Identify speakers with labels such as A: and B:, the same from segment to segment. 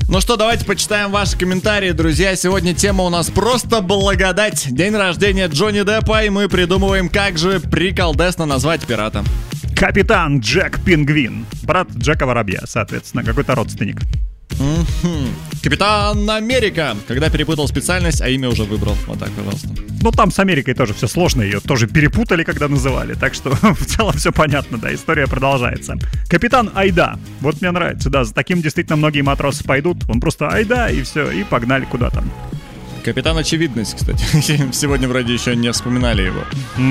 A: Ну что, давайте почитаем ваши комментарии, друзья. Сегодня тема у нас просто благодать. День рождения Джонни Деппа, и мы придумываем, как же приколдесно назвать пирата.
B: Капитан Джек Пингвин. Брат Джека Воробья, соответственно, какой-то родственник.
A: Капитан Америка. Когда перепутал специальность, а имя уже выбрал. Вот так, пожалуйста.
B: Ну, там с Америкой тоже все сложно, ее тоже перепутали, когда называли. Так что в целом все понятно, да, история продолжается. Капитан Айда. Вот мне нравится, да, за таким действительно многие матросы пойдут. Он просто Айда, и все, и погнали куда-то.
A: Капитан Очевидность, кстати. Сегодня вроде еще не вспоминали его.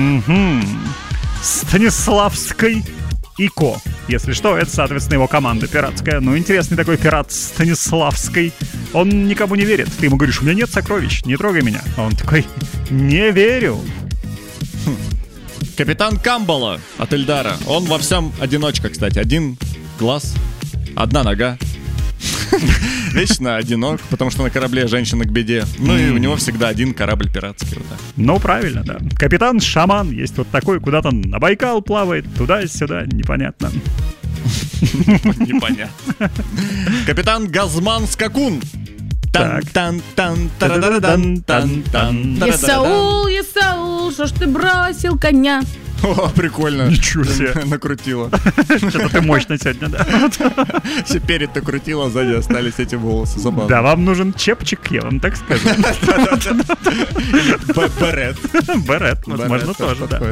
B: Станиславский Ико. Если что, это, соответственно, его команда пиратская. Ну, интересный такой пират Станиславский. Он никому не верит. Ты ему говоришь, у меня нет сокровищ, не трогай меня. А он такой, не верю.
A: Капитан Камбала от Эльдара. Он во всем одиночка, кстати. Один глаз, одна нога. Вечно одинок, потому что на корабле женщина к беде. Ну и у него всегда один корабль пиратский. Вот так.
B: Ну, правильно, да. Капитан Шаман есть вот такой, куда-то на Байкал плавает, туда-сюда, непонятно.
A: Непонятно. Капитан Газман Скакун.
C: Исаул, что ж ты бросил коня?
A: О, прикольно.
B: Ничего себе.
A: Накрутила.
B: Что-то ты мощно сегодня, да.
A: Все перед накрутила, сзади остались эти волосы. Забавно.
B: Да, вам нужен чепчик, я вам так скажу.
A: Берет.
B: Берет, возможно, тоже, да.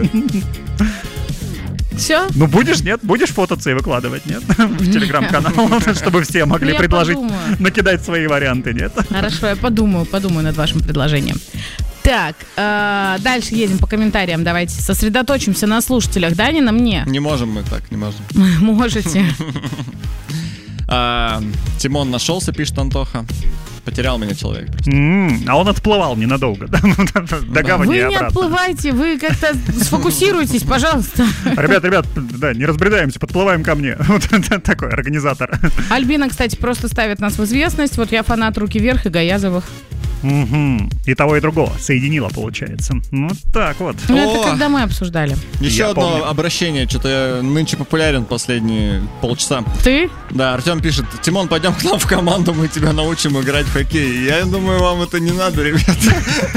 C: Все?
B: Ну будешь, нет? Будешь фототься и выкладывать, нет? В телеграм-канал, чтобы все могли предложить, накидать свои варианты, нет?
C: Хорошо, я подумаю над вашим предложением. Так, дальше едем по комментариям. Давайте сосредоточимся на слушателях. Да, не на мне?
A: Не можем мы так, не можем.
C: Можете.
A: Тимон нашелся, пишет Антоха. Потерял меня человек просто.
B: А он отплывал ненадолго. До гавани и обратно.
C: Вы не отплывайте, вы как-то сфокусируйтесь, пожалуйста.
B: Ребят, да, не разбредаемся, подплываем ко мне. Вот такой организатор.
C: Альбина, кстати, просто ставит нас в известность. Вот я фанат «Руки вверх» и Гаязовых.
B: И того, и другого соединила, получается. Вот так вот.
C: Ну, это когда мы обсуждали.
A: Еще одно обращение. Что-то я нынче популярен последние полчаса.
C: Ты?
A: Да, Артем пишет: Тимон, пойдем к нам в команду, мы тебя научим играть в хоккей. Я думаю, вам это не надо, ребята.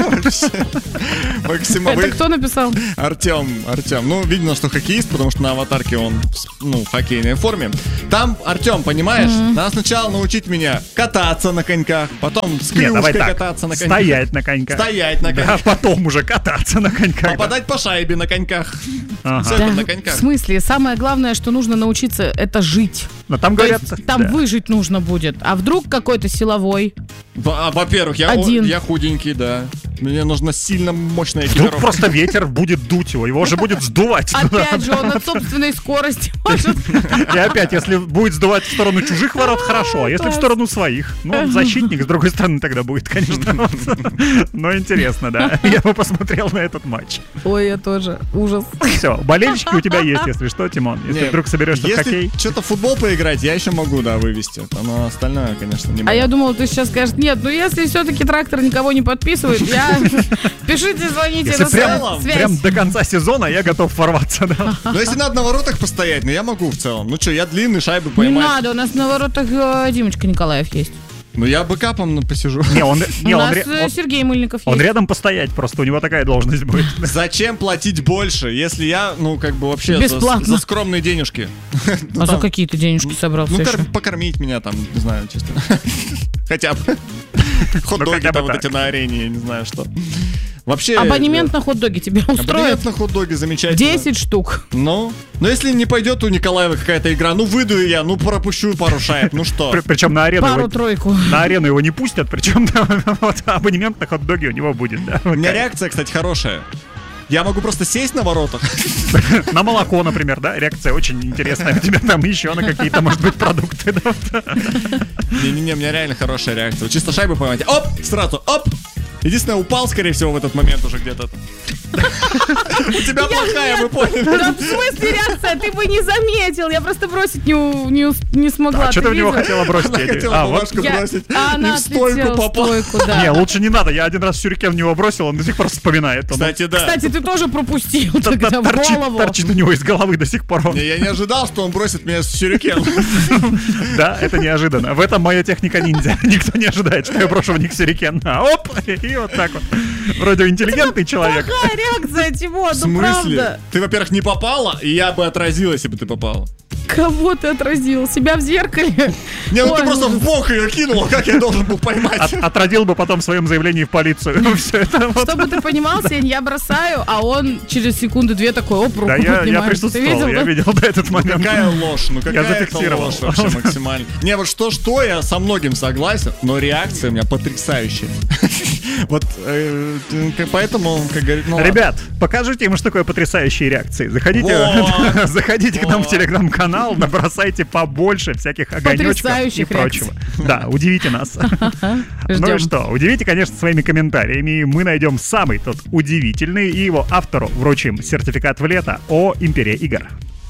C: Это кто написал?
A: Артем. Ну, видно, что хоккеист, потому что на аватарке он, в хоккейной форме. Там, Артем, понимаешь, надо сначала научить меня кататься на коньках, потом с клюшкой кататься.
B: Стоять на коньках.
A: Да,
B: потом уже кататься на коньках.
A: Попадать по шайбе на коньках.
B: Ага.
A: Да, на коньках.
C: В смысле? Самое главное, что нужно научиться, это жить.
B: Но там говорят,
C: там выжить нужно будет. А вдруг какой-то силовой?
A: Во-первых, я худенький, да. Мне нужна сильно мощная экипировка.
B: Вдруг просто ветер будет дуть его же будет сдувать.
C: Опять же, он от собственной скорости может.
B: И опять, если будет сдувать в сторону чужих ворот, хорошо. А если в сторону своих? Ну, защитник, с другой стороны, тогда будет, конечно. Но интересно, да. Я бы посмотрел на этот матч.
C: Ой, я тоже. Ужас.
B: Все, болельщики у тебя есть, если что, Тимон. Если вдруг соберешься в хоккей.
A: Если что-то в футбол поиграть, я еще могу, да, вывести. Но остальное, конечно, не могу.
C: А я думала, ты сейчас скажешь: нет, ну если все-таки трактор никого не подписывает, пишите, звоните на связь.
B: Прям до конца сезона я готов ворваться, да.
A: Ну, если надо на воротах постоять, я могу в целом. Ну что, я длинный, шайбы поймать.
C: Не надо, у нас на воротах Димочка Николаев есть.
A: Ну, я бэкапом посижу.
C: У нас Сергей Мыльников есть.
B: Он рядом постоять просто, у него такая должность будет.
A: Зачем платить больше, если я, вообще за скромные денежки?
C: А за какие-то денежки собрался еще?
A: Покормить меня там, не знаю, чисто. Хотя бы. Хот-доги там вот эти на арене, я не знаю что. Вообще,
C: абонемент на хот-доги тебе устроит?
A: Абонемент на хот-доги, замечательно.
C: 10 штук.
A: Ну, но если не пойдет у Николаева какая-то игра, выйду я, пропущу пару шайб, что?
B: Причем на арену.
C: Пару-тройку.
B: На арену его не пустят, причем абонемент на хот-доги у него будет, да.
A: У меня реакция, кстати, хорошая. Я могу просто сесть на воротах.
B: На молоко, например, да? Реакция очень интересная. У тебя там еще на какие-то, может быть, продукты, да?
A: Не-не-не, у меня реально хорошая реакция. Чисто шайбу поймать. Оп! Сразу, оп! Единственное, упал, скорее всего, в этот момент уже где-то. У тебя плохая, вы поняли.
C: Да, в смысле реакция? Ты бы не заметил. Я просто бросить не смогла.
B: А что ты в него хотела бросить?
A: Она хотела бумажку бросить. И
C: Она
A: в стойку попала.
C: да.
B: Не, лучше не надо. Я один раз сюрикен в него бросил, он до сих пор вспоминает.
A: Кстати, да.
C: Кстати, ты тоже пропустил тогда в голову.
B: Торчит у него из головы до сих пор.
A: Я не ожидал, что он бросит меня с сюрикеном.
B: Да, это неожиданно. В этом моя техника ниндзя. Никто не ожидает, что я брошу в них сюрикен. Оп! И вот так вот. Вроде интеллигентный человек.
C: Какая реакция, Тимон?
A: В
C: Ну
A: смысле?
C: правда.
A: Ты, во-первых, не попала, и я бы отразил, если бы ты попала.
C: Кого ты отразил? Себя в зеркале?
A: Не, ну ты
C: Ой,
A: просто в
C: ужас.
A: бок ее кинула, как я должен был поймать?
B: Отрадил бы потом в своем заявлении в полицию. Все это вот.
C: Чтобы ты понимал, Сень, я бросаю, а он через секунду-две такой, оп, руку
B: Да, я
C: поднимает. Ты
B: присутствовал, я
C: да?
B: видел до этот момент.
A: Какая ложь, ну какая
B: зафиксировал.
A: ложь вообще максимально. Не, вот что, я со многим согласен, но реакция у меня потрясающая. Вот поэтому, как говорит, ну
B: Ребят, покажите им, что такое потрясающие реакции. Заходите к нам в телеграм-канал, набросайте побольше всяких огонечков и
C: Потрясающих
B: прочего. Да, удивите нас. Ну и
C: Ждем.
B: что, удивите, конечно, своими комментариями. И мы найдем самый тот удивительный, и его автору вручим сертификат в лето о Империи игр.